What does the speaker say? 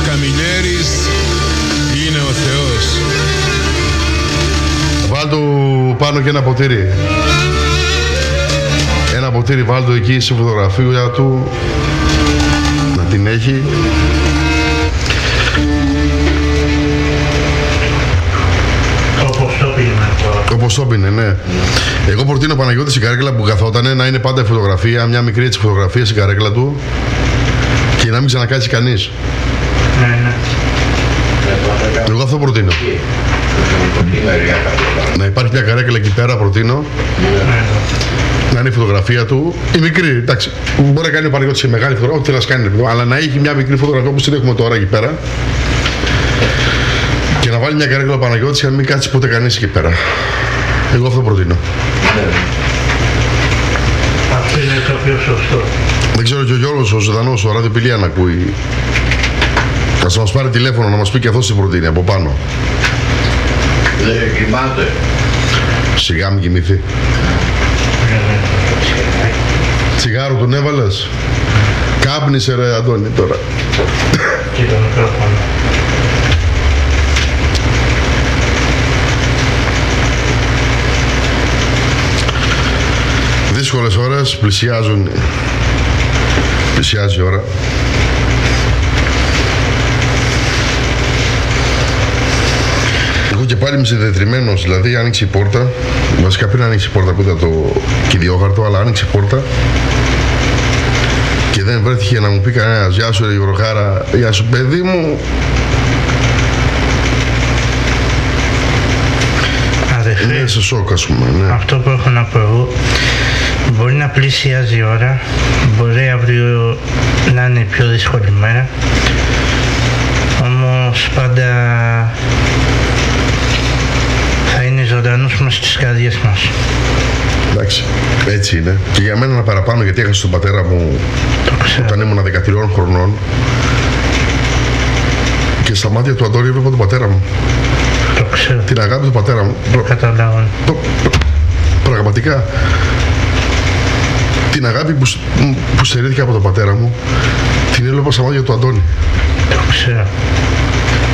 Καμιλιέρης είναι ο Θεός. Βάλτου πάνω και ένα ποτήρι. Ένα ποτήρι βάλτου εκεί στη φωτογραφία του. Να την έχει. Όπως το πίνε, ναι. Εγώ προτείνω Παναγιώτη στην καρέκλα που καθότανε να είναι πάντα η φωτογραφία, μια μικρή έτσι φωτογραφία στην καρέκλα του και να μην ξανακάτσει κανείς. Ναι. Εγώ αυτό προτείνω. Να υπάρχει μια καρέκλα εκεί πέρα, προτείνω. Να είναι η φωτογραφία του. Η μικρή, εντάξει. Μπορεί να κάνει ο Παναγιώτης σε μεγάλη φωτογραφία, ό,τι θέλει να κάνει, αλλά να έχει μια μικρή φωτογραφία όπως την έχουμε τώρα εκεί πέρα. Και να βάλει μια καρέκλα ο Παναγιώτης και να μην κάτσει ποτέ κανείς εκεί πέρα. Εγώ αυτό προτείνω. Αυτό είναι το πιο σωστό. Δεν ξέρω και ο Γιώργος ο ζωντανός, ο ραδιοπηλία να ακούει. Θα μας πάρει τηλέφωνο να μας πει και αυτός τι προτείνει από πάνω. Δεν κοιμάται. Σιγά μην κοιμηθεί. Τσιγάρο τον έβαλες. Κάπνισε ρε Αντώνη τώρα. Και το μικρόφωνο. Δύσκολες ώρες, πλησιάζουν. Πλησιάζει η ώρα. Εγώ και πάλι είμαι συνδεδρυμένος, δηλαδή άνοιξε η πόρτα. Βασικά πριν ανοίξει η πόρτα που ήταν το κυριόχαρτο, αλλά άνοιξε η πόρτα. Και δεν βρέθηκε να μου πει κανένας «Γεια σου ρε Γιωργάρα, γεια σου παιδί μου». Είναι σε σοκ, ας πούμε, ναι. Αυτό που έχω να πω εγώ, μπορεί να πλησιάζει η ώρα, μπορεί αύριο να είναι η πιο δύσκολη μέρα, όμως πάντα θα είναι ζωντανός μας στις καρδιές μας. Εντάξει, έτσι είναι. Και για μένα ένα παραπάνω, γιατί έχασα τον πατέρα μου όταν ήμουν 13 χρονών και στα μάτια του Αντώνη έβλεπα τον πατέρα μου. Το ξέρω. Την αγάπη του πατέρα μου. Καταλαβαίνω. Πραγματικά. Την αγάπη που στερήθηκα από τον πατέρα μου, την έβλεπα στα μάτια του Αντώνη. Το ξέρω.